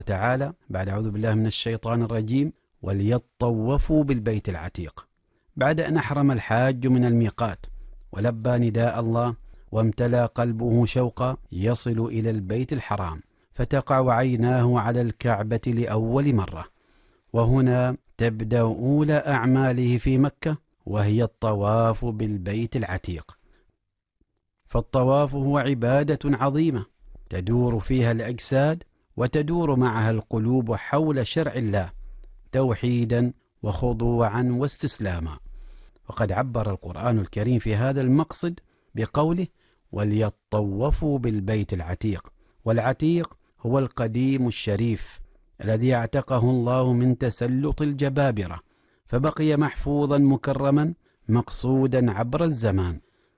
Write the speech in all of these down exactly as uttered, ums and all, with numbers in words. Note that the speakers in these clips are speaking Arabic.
تعالى بعد أعوذ بالله من الشيطان الرجيم وليطوفوا بالبيت العتيق، بعد أن أحرم الحاج من الميقات ولبى نداء الله وامتلأ قلبه شوقا يصل إلى البيت الحرام، فتقع عيناه على الكعبة لأول مرة، وهنا تبدأ أولى أعماله في مكة وهي الطواف بالبيت العتيق. فالطواف هو عبادة عظيمة تدور فيها الأجساد وتدور معها القلوب حول شرع الله توحيدا وخضوعا واستسلاما. وقد عبر القرآن الكريم في هذا المقصد بقوله وليطوفوا بالبيت العتيق، والعتيق هو القديم الشريف الذي اعتقه الله من تسلط الجبابرة، فبقي محفوظا مكرما مقصودا عبر الزمان.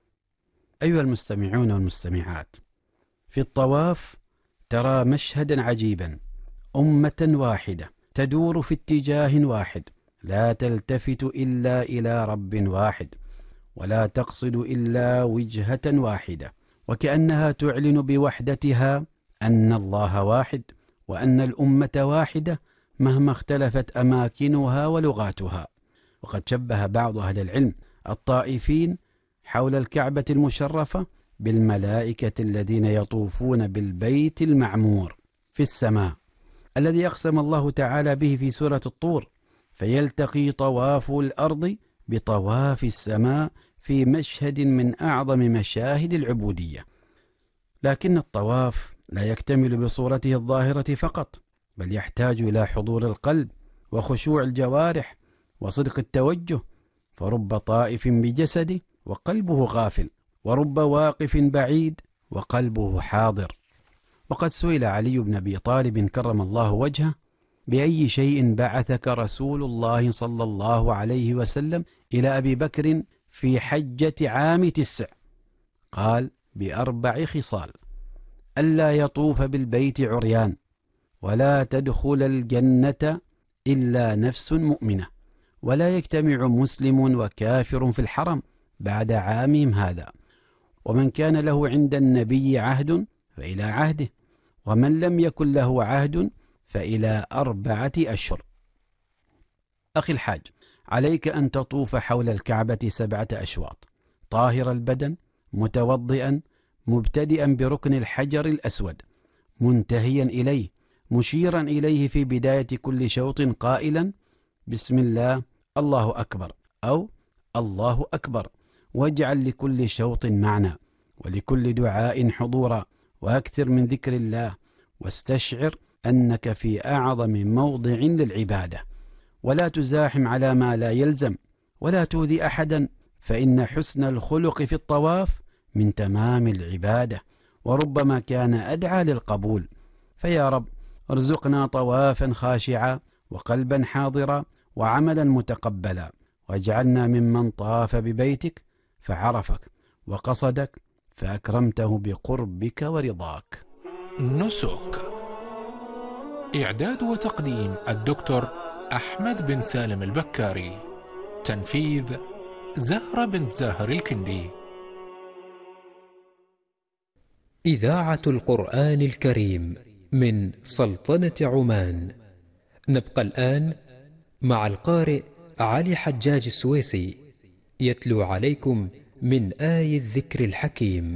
أيها المستمعون والمستمعات، في الطواف ترى مشهدا عجيبا، أمة واحدة تدور في اتجاه واحد لا تلتفت إلا إلى رب واحد ولا تقصد إلا وجهة واحدة، وكأنها تعلن بوحدتها أن الله واحد وأن الأمة واحدة مهما اختلفت أماكنها ولغاتها. وقد شبه بعض أهل العلم الطائفين حول الكعبة المشرفة بالملائكة الذين يطوفون بالبيت المعمور في السماء الذي أقسم الله تعالى به في سورة الطور، فيلتقي طواف الأرض بطواف السماء في مشهد من أعظم مشاهد العبودية. لكن الطواف لا يكتمل بصورته الظاهرة فقط، بل يحتاج إلى حضور القلب وخشوع الجوارح وصدق التوجه، فرب طائف بجسده وقلبه غافل، ورب واقف بعيد وقلبه حاضر. وقد سئل علي بن أبي طالب كرم الله وجهه بأي شيء بعثك رسول الله صلى الله عليه وسلم إلى أبي بكر في حجة عام تسع؟ قال بأربع خصال: ألا يطوف بالبيت عريان، ولا تدخل الجنة إلا نفس مؤمنة، ولا يجتمع مسلم وكافر في الحرم بعد عامهم هذا، ومن كان له عند النبي عهد فإلى عهده، ومن لم يكن له عهد فإلى أربعة أشهر. أخي الحاج، عليك أن تطوف حول الكعبة سبعة أشواط، طاهر البدن متوضئا مبتدئا بركن الحجر الأسود منتهيا إليه مشيرا إليه في بداية كل شوط قائلا بسم الله الله أكبر أو الله أكبر، واجعل لكل شوط معنى ولكل دعاء حضورا، وأكثر من ذكر الله، واستشعر أنك في أعظم موضع للعبادة، ولا تزاحم على ما لا يلزم، ولا تؤذي أحدا، فإن حسن الخلق في الطواف من تمام العبادة، وربما كان أدعى للقبول. فيا رب ارزقنا طوافا خاشعا وقلبا حاضرا وعملا متقبلا، واجعلنا ممن طاف ببيتك فعرفك وقصدك فأكرمته بقربك ورضاك. نسك. إعداد وتقديم الدكتور أحمد بن سالم البكاري. تنفيذ زهرة بنت زاهر الكندي. إذاعة القرآن الكريم من سلطنة عمان. نبقى الآن مع القارئ علي حجاج السويسي يتلو عليكم من آي الذكر الحكيم.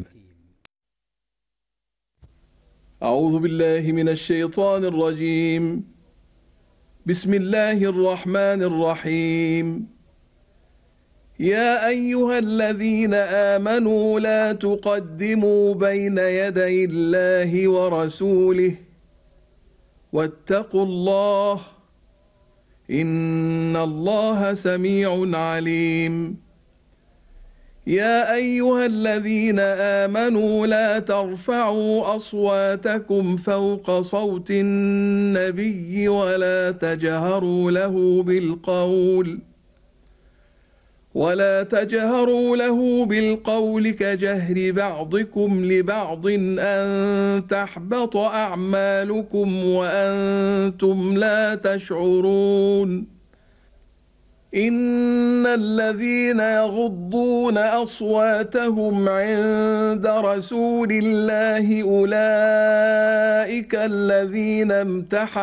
أعوذ بالله من الشيطان الرجيم. بسم الله الرحمن الرحيم. يا أيها الذين آمنوا لا تقدموا بين يدي الله ورسوله واتقوا الله إن الله سميع عليم. يا أيها الذين آمنوا لا ترفعوا أصواتكم فوق صوت النبي ولا تجهروا له بالقول ولا تجهروا له بالقول كجهر بعضكم لبعض أن تحبط أعمالكم وأنتم لا تشعرون. إن الذين يغضون أصواتهم عند رسول الله أولئك الذين امتحن